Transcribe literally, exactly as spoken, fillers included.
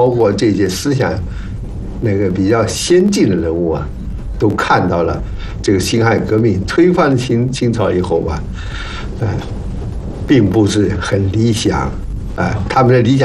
包括这些思想那个比较先进的人物啊，都看到了这个辛亥革命推翻了清清朝以后吧，呃，并不是很理想，啊、呃，他们的理想。